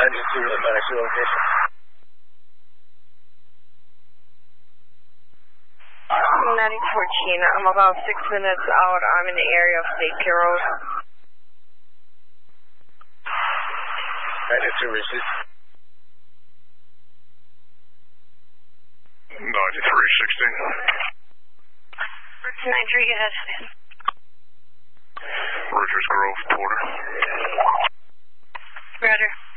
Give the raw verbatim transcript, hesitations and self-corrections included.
ninety-two, advise your location. ninety fourteen, I'm about six minutes out. I'm in the area of State Pier Road. ninety-two, receive. ninety-three sixteen. nine three, go ahead. Rogers Grove, Porter. Roger.